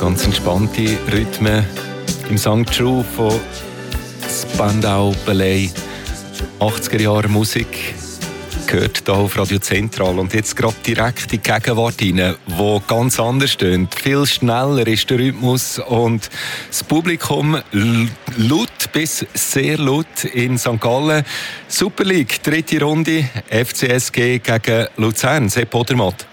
Ganz entspannte Rhythmen im Song True von Spandau Ballet. 80er Jahre Musik gehört hier auf Radio Zentral. Und jetzt gerade direkt in die Gegenwart rein, wo ganz anders steht. Viel schneller ist der Rhythmus und das Publikum laut bis sehr laut in St. Gallen. Super League, dritte Runde, FCSG gegen Luzern. Sepp Odermatt.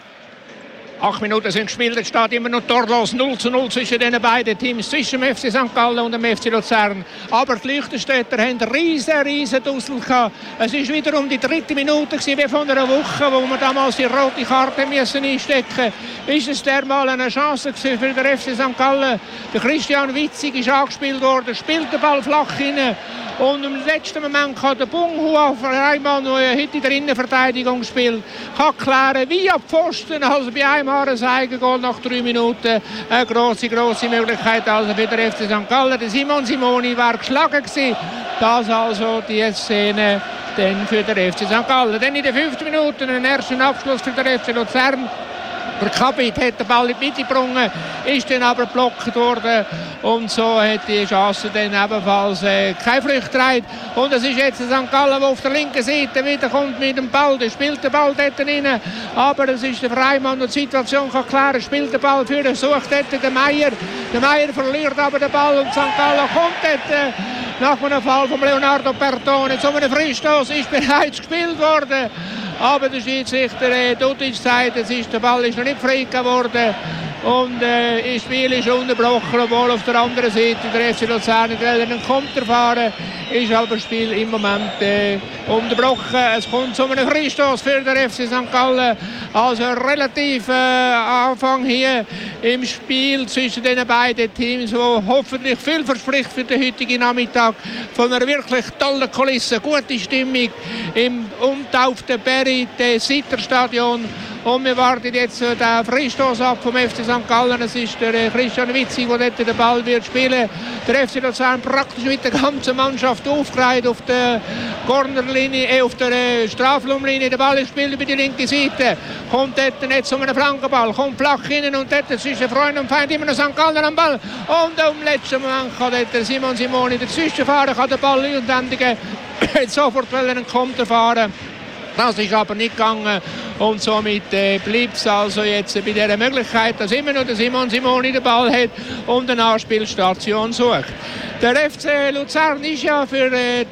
8 Minuten sind gespielt, es steht immer noch torlos 0:0 zwischen den beiden Teams, zwischen dem FC St. Gallen und dem FC Luzern. Aber die Liechtenstädter haben riesen Dussel gehabt. Es war wieder um die 3. Minute wie von einer Woche, wo wir damals die rote Karte einstecken mussten. Ist es dermal eine Chance für den FC St. Gallen? Der Christian Witzig ist angespielt worden, spielt den Ball flach rein. Und im letzten Moment kann der Bunghua Reimann, der heute in der Innenverteidigung spielt, kann klären, wie ab Pfosten, also bei einem ein Eigengoal nach 3 Minuten. Eine grosse Möglichkeit also für den FC St. Gallen. Der Simon Simoni war geschlagen gewesen. Das also die Szene dann für den FC St. Gallen. Dann in den 5. Minuten einen ersten Abschluss für den FC Luzern. Der Kabit hat den Ball in die Mitte gebrungen, ist dann aber geblockt worden und so hat die Chance dann ebenfalls keine Früchte getragen. Und es ist jetzt St. Gallen, der auf der linken Seite wieder kommt mit dem Ball, der spielt den Ball dort rein, aber es ist der Freimann, der die Situation kann klären, spielt den Ball für, sucht dort den Meier. Der Meier verliert aber den Ball und St. Gallen kommt dort nach einem Fall von Leonardo Bertone zu einem Freistoß, ist bereits gespielt worden. Aber der Schiedsrichter Dudic sagt, der Ball ist noch nicht frei geworden. Und das Spiel ist unterbrochen, obwohl auf der anderen Seite der FC Luzern einen Konter fahren. Ist aber das Spiel im Moment unterbrochen. Es kommt zu einem Freistoß für den FC St. Gallen. Also relativ Anfang hier im Spiel zwischen den beiden Teams, wo hoffentlich viel verspricht für den heutigen Nachmittag. Von einer wirklich tollen Kulisse, gute Stimmung im umtauften Berit-Sitter-Stadion. Und wir warten jetzt den Freistoß ab vom FC St. Gallen. Es ist der Christian Witzig, der dort den Ball wird spielen. Der FC Luzern praktisch mit der ganzen Mannschaft aufgereiht auf der Cornerlinie, auf der Strafraumlinie. Der Ball ist gespielt über die linke Seite. Kommt dort nicht zu einem Flankenball, kommt flach hin und dort zwischen Freund und Feind immer noch St. Gallen am Ball. Und im letzten Moment kann dort Simon Simoni dazwischen fahren, kann den Ball endigen, sofort einen Konter fahren. Das ist aber nicht gegangen und somit bleibt es also jetzt bei dieser Möglichkeit, dass immer noch der Simon Simoni den Ball hat und eine Anspielstation sucht. Der FC Luzern ist ja für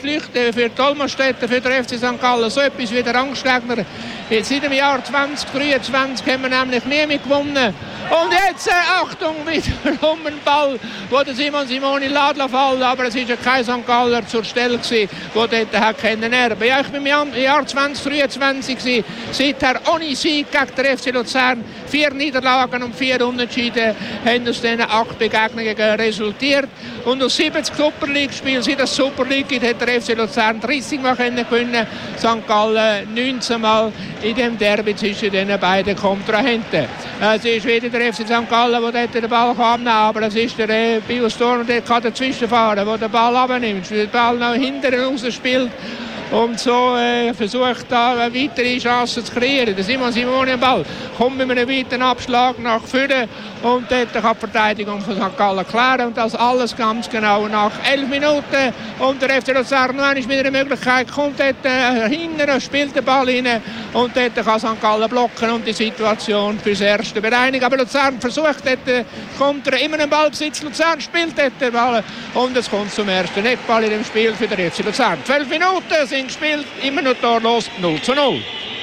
die Olmerstädter, für den FC St. Gallen so etwas wie der Rangstegner. Seit dem Jahr 2023 haben wir nämlich nie mehr gewonnen. Und jetzt, Achtung, wiederum ein Ball, wo der Simon Simoni Ladler fällt, aber es war ja kein St. Galler zur Stelle gewesen, der dort hat können erben. Ja, ich bin im Jahr 2023 gewesen, seither ohne Sieg gegen den FC Luzern. 4 Niederlagen und 4 Unentschieden haben aus diesen 8 Begegnungen resultiert. Und aus 70 Super League-Spielen, seit es Super League gibt, hat der FC Luzern 30 Mal gewinnen, St. Gallen 19 Mal in dem Derby zwischen den beiden Kontrahenten. Es ist wieder der FC St. Gallen, der dort den Ball abnehmen kann, aber es ist der Pius Thorn, der kann dazwischen fahren, der den Ball abnimmt, den Ball noch hinten raus spielt. Und so versucht da eine weitere Chance zu kreieren. Der Simon Simoni am Ball kommt mit einem weiteren Abschlag nach vorne und dort kann die Verteidigung von St. Gallen klären. Und das alles ganz genau nach 11 Minuten. Und der FC Luzern noch einmal mit einer Möglichkeit, kommt dort hinten, spielt den Ball rein und dort kann St. Gallen blocken und die Situation fürs Erste bereinigen. Aber Luzern versucht dort, kommt immer einen Ballbesitz. Luzern spielt dort den Ball und es kommt zum ersten Eckball in dem Spiel für den FC Luzern. 12 Minuten sind gespielt, immer noch torlos 0:0.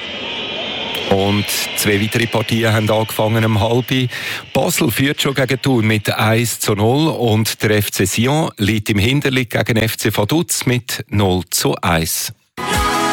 Und 2 weitere Partien haben angefangen am Halbi. Basel führt schon gegen Thun mit 1:0 und der FC Sion liegt im Hinterlig gegen FC Vaduz mit 0:1.